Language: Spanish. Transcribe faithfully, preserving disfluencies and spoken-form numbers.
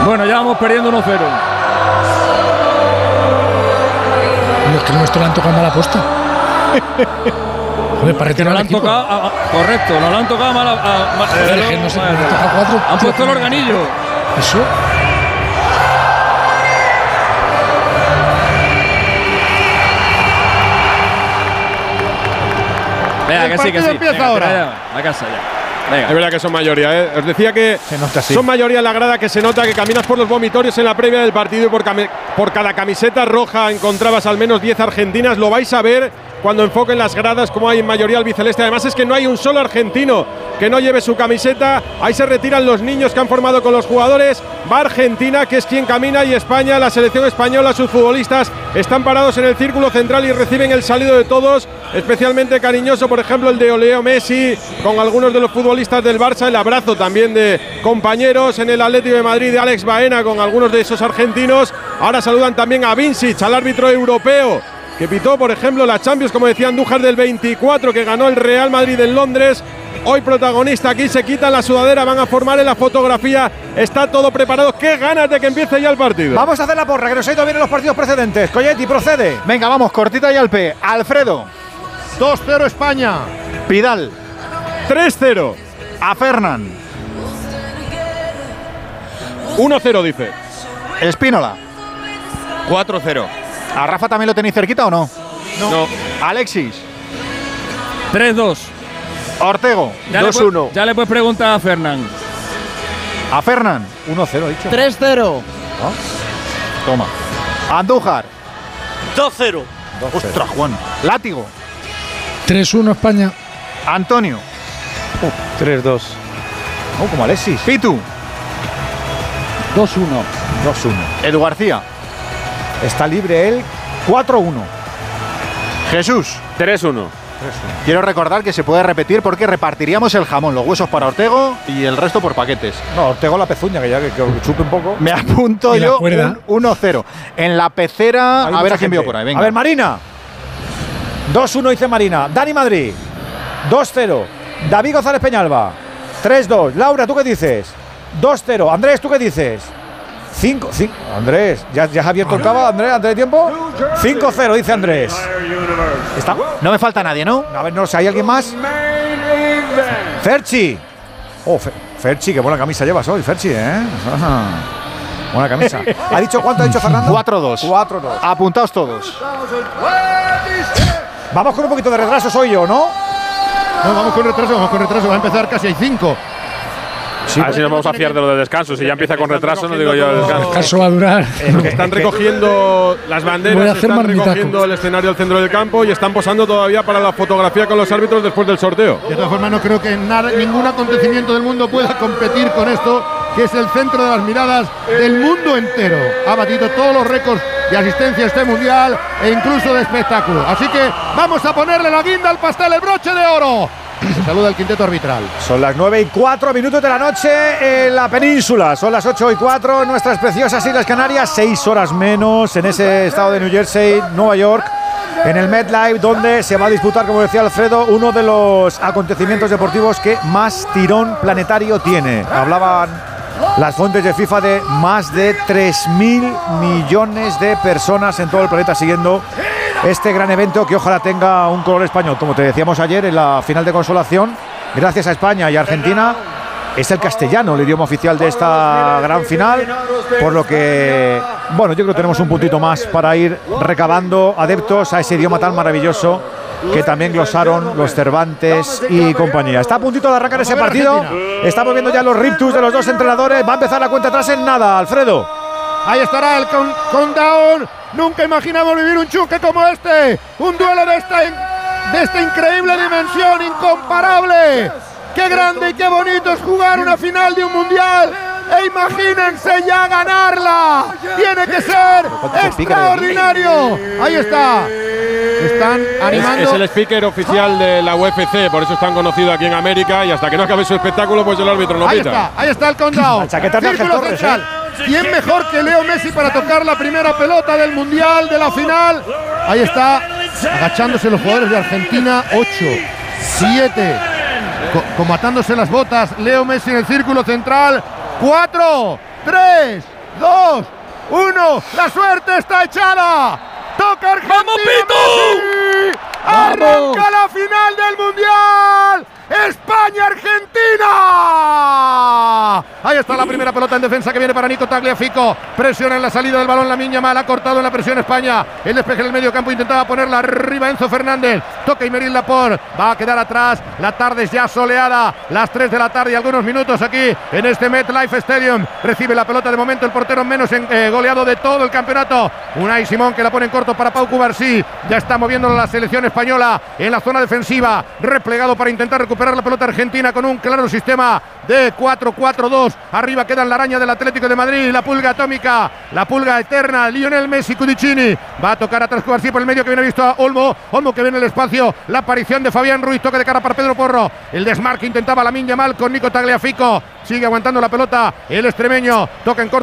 Bueno, ya vamos perdiendo uno cero. Es que el nuestro le han tocado mala apuesta. Joder, para que no lo han tocado, a, a, correcto, no lo han tocado mal. A, a, a, Joder, eh, que no sé, eh, cuatro, han tío, puesto el organillo. Eso. Venga, que sí, que sí. Empieza Venga, ahora. Ya, a casa ya. Venga. Es verdad que son mayoría, ¿eh? Os decía que son mayoría en la grada, que se nota que caminas por los vomitorios en la previa del partido y por, por cada camiseta roja encontrabas al menos diez argentinas. Lo vais a ver cuando enfoquen las gradas, como hay en mayoría albiceleste. Además es que no hay un solo argentino que no lleve su camiseta. Ahí se retiran los niños que han formado con los jugadores. Va Argentina, que es quien camina, y España, la selección española, sus futbolistas están parados en el círculo central y reciben el saludo de todos, especialmente cariñoso, por ejemplo, el de Leo Messi, con algunos de los futbolistas del Barça, el abrazo también de compañeros en el Atlético de Madrid de Alex Baena con algunos de esos argentinos. Ahora saludan también a Vincic, al árbitro europeo, que pitó, por ejemplo, la Champions, como decía Andújar, del veinticuatro, que ganó el Real Madrid en Londres. Hoy protagonista, aquí se quitan la sudadera, van a formar en la fotografía. Está todo preparado. ¡Qué ganas de que empiece ya el partido! Vamos a hacer la porra, que nos ha ido bien en los partidos precedentes. Colletti, procede. Venga, vamos, cortita y al P. Alfredo. dos cero España. Pidal. tres cero. A Fernan. uno cero, dice. Espínola. cuatro cero. ¿A Rafa también lo tenéis cerquita o no? No. no. Alexis. tres dos. Ortego. dos uno. Ya le puedes preguntar a Fernán. A Fernan. uno cero, dicho. tres cero. ¿Oh? Toma. Andújar. dos cero. Ostras, Juan. Látigo. tres uno España. Antonio. tres dos. Oh, como Alexis. Pitu. dos uno. dos uno. Edu García. Está libre él. cuatro uno. Jesús. tres uno. Quiero recordar que se puede repetir porque repartiríamos el jamón, los huesos para Ortego y el resto por paquetes. No, Ortego la pezuña, que ya que, que chupe un poco. Me apunto Y la yo cuerda. uno cero. En la pecera, Hay a ver mucha a quién gente. veo por ahí. Venga. A ver, Marina. dos uno dice Marina. Dani Madrid. dos cero. David González Peñalba. tres dos. Laura, ¿tú qué dices? dos cero. Andrés, ¿tú qué dices? cinco. Andrés, ¿ya, ya has abierto el cava, Andrés, antes de tiempo? cinco cero, dice Andrés. ¿Está? No me falta nadie, ¿no? A ver, no sé, ¿hay alguien más? Ferchi. Oh, Fe- Ferchi, qué buena camisa llevas hoy, Ferchi, ¿eh? Ajá. Buena camisa. ¿Ha dicho cuánto ha dicho Fernando? cuatro dos. cuatro dos. Apuntaos todos. Vamos con un poquito de retraso, soy yo, ¿no? No, vamos con retraso, vamos con retraso. Va a empezar casi hay cinco. Sí, a ver si nos vamos a fiar de lo de descanso. Si ya empieza con retraso, no digo yo el descanso. El descanso va a durar. Porque están recogiendo las Voy a banderas, hacer están marmitaco. recogiendo el escenario al centro del campo y están posando todavía para la fotografía con los árbitros después del sorteo. De todas formas, no creo que nada, ningún acontecimiento del mundo pueda competir con esto, que es el centro de las miradas del mundo entero. Ha batido todos los récords de asistencia a este mundial e incluso de espectáculo. Así que vamos a ponerle la guinda al pastel, el broche de oro. Saluda al quinteto arbitral. Son las nueve y cuatro minutos de la noche en la península. Son las ocho y cuatro en nuestras preciosas Islas Canarias. Seis horas menos en ese estado de New Jersey, Nueva York, en el MetLife, donde se va a disputar, como decía Alfredo, uno de los acontecimientos deportivos que más tirón planetario tiene. Hablaban las fuentes de FIFA de más de tres mil millones de personas en todo el planeta siguiendo este gran evento, que ojalá tenga un color español. Como te decíamos ayer en la final de consolación, gracias a España y Argentina, es el castellano el idioma oficial de esta gran final, por lo que, bueno, yo creo que tenemos un puntito más para ir recabando adeptos a ese idioma tan maravilloso que también glosaron los Cervantes y compañía. Está a puntito de arrancar ese partido. Estamos viendo ya los rictus de los dos entrenadores. Va a empezar la cuenta atrás en nada, Alfredo. Ahí estará el con- countdown. Nunca imaginamos vivir un choque como este. Un duelo de esta, in- de esta increíble dimensión, incomparable. Qué grande y qué bonito es jugar una final de un mundial. E imagínense ya ganarla. Tiene que ser extraordinario. Ahí está. Están animando. Es, es el speaker oficial de la U F C, por eso es tan conocido aquí en América, y hasta que no acabe su espectáculo, pues el árbitro no Ahí pita. está, ahí está el countdown. La chaqueta de Ángel Círculo Torres, central. ¿eh? ¿Quién mejor que Leo Messi para tocar la primera pelota del mundial, de la final? Ahí está, agachándose los jugadores de Argentina. ocho, siete, co- como atándose las botas. Leo Messi en el círculo central. cuatro, tres, dos, uno. La suerte está echada. Toca Argentina. ¡Vamos, Pitu! Messi. Arranca la final del Mundial. España-Argentina. Ahí está la primera pelota en defensa que viene para Nico Tagliafico. Presiona en la salida del balón Lamine Yamal. Ha cortado en la presión España. El despeje en el medio campo intentaba ponerla arriba Enzo Fernández. Toca Aymeric Laporte. Va a quedar atrás. La tarde es ya soleada. Las tres de la tarde y algunos minutos aquí en este MetLife Stadium. Recibe la pelota de momento el portero menos en, eh, goleado de todo el campeonato. Unai Simón que la pone en corto para Pau Cubarsí. Ya está moviendo la selección española en la zona defensiva. Replegado para intentar recuperar la pelota argentina con un claro sistema de cuatro cuatro dos. Arriba queda la araña del Atlético de Madrid, la pulga atómica, la pulga eterna, Lionel Messi. Cudicini va a tocar atrás Cubarsí por el medio que viene visto a Olmo. Olmo que viene en el espacio, la aparición de Fabián Ruiz, toque de cara para Pedro Porro. El desmarque intentaba Lamine Yamal con Nico Tagliafico. Sigue aguantando la pelota el extremeño, toca en corto